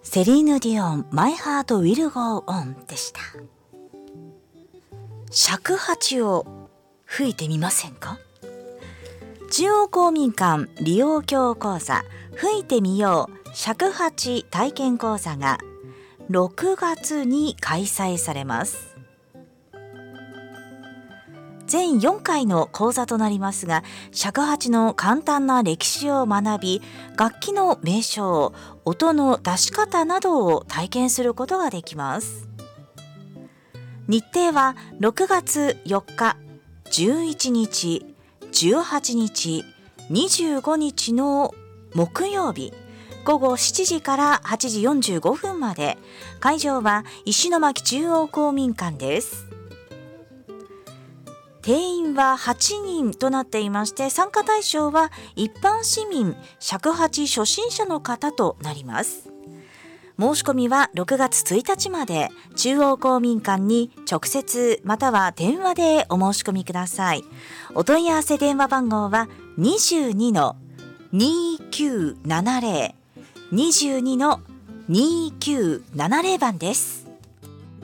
セリーヌ・ディオン、My Heart Will Go On でした。尺八を吹いてみませんか？中央公民館利用教講座、吹いてみよう尺八体験講座が6月に開催されます。全4回の講座となりますが、尺八の簡単な歴史を学び、楽器の名称、音の出し方などを体験することができます。日程は6月4日、11日、18日、25日の木曜日、午後7時から8時45分まで、会場は石巻中央公民館です。定員は8人となっていまして、参加対象は一般市民、尺八初心者の方となります。申し込みは6月1日まで、中央公民館に直接または電話でお申し込みください。お問い合わせ電話番号は 22-2970 22-2970番です。